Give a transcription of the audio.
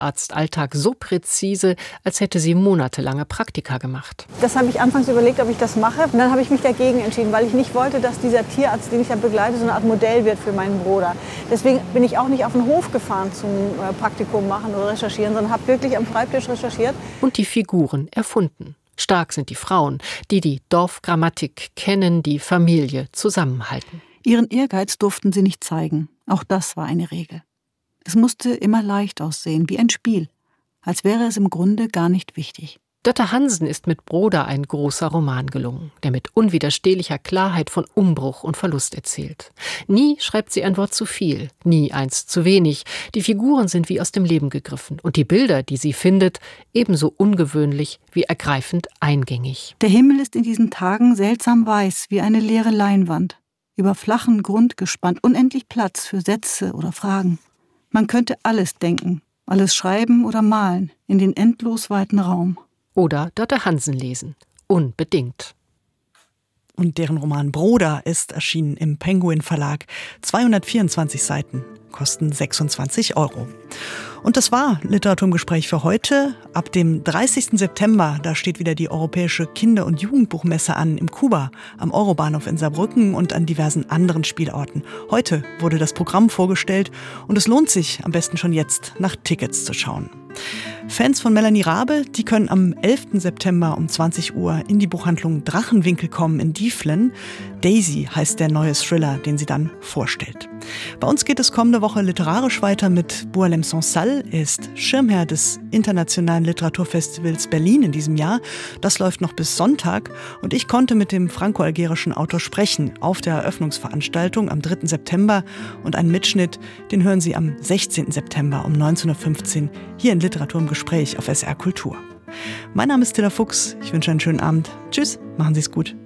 Arztalltag so präzise, als hätte sie monatelange Praktika gemacht. Das habe ich anfangs überlegt, ob ich das mache. Und dann habe ich mich dagegen entschieden, weil ich nicht wollte, dass dieser Tierarzt, den ich da begleite, so eine Art Modell wird für meinen Bruder. Deswegen bin ich auch nicht auf den Hof gefahren zum Praktikum machen oder recherchieren, sondern habe wirklich am Schreibtisch recherchiert. Und die Figuren erfunden. Stark sind die Frauen, die die Dorfgrammatik kennen, die Familie zusammenhalten. Ihren Ehrgeiz durften sie nicht zeigen. Auch das war eine Regel. Es musste immer leicht aussehen, wie ein Spiel, als wäre es im Grunde gar nicht wichtig. Dörte Hansen ist mit Broda ein großer Roman gelungen, der mit unwiderstehlicher Klarheit von Umbruch und Verlust erzählt. Nie schreibt sie ein Wort zu viel, nie eins zu wenig. Die Figuren sind wie aus dem Leben gegriffen und die Bilder, die sie findet, ebenso ungewöhnlich wie ergreifend eingängig. Der Himmel ist in diesen Tagen seltsam weiß, wie eine leere Leinwand. Über flachen Grund gespannt, unendlich Platz für Sätze oder Fragen. Man könnte alles denken, alles schreiben oder malen, in den endlos weiten Raum. Oder Dörte Hansen lesen. Unbedingt. Und deren Roman Broda ist erschienen im Penguin Verlag. 224 Seiten, kosten 26 €. Und das war Literatur im Gespräch für heute. Ab dem 30. September, da steht wieder die Europäische Kinder- und Jugendbuchmesse an im Kuba, am Eurobahnhof in Saarbrücken und an diversen anderen Spielorten. Heute wurde das Programm vorgestellt und es lohnt sich am besten schon jetzt nach Tickets zu schauen. Fans von Melanie Rabe, die können am 11. September um 20 Uhr in die Buchhandlung Drachenwinkel kommen in Dieflen. Daisy heißt der neue Thriller, den sie dann vorstellt. Bei uns geht es kommende Woche literarisch weiter mit Boualem Sansal. Er ist Schirmherr des Internationalen Literaturfestivals Berlin in diesem Jahr. Das läuft noch bis Sonntag und ich konnte mit dem franco-algerischen Autor sprechen auf der Eröffnungsveranstaltung am 3. September und einen Mitschnitt, den hören Sie am 16. September um 19.15 Uhr hier in Literatur im Gespräch auf SR Kultur. Mein Name ist Tilla Fuchs, ich wünsche einen schönen Abend. Tschüss, machen Sie es gut.